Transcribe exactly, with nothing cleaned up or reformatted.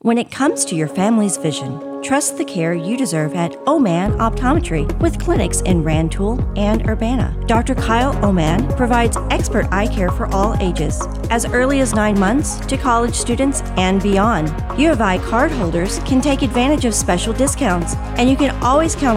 When it comes to your family's vision, trust the care you deserve at Oman Optometry with clinics in Rantoul and Urbana. Doctor Kyle Oman provides expert eye care for all ages, as early as nine months to college students and beyond. U of I card holders can take advantage of special discounts, and you can always count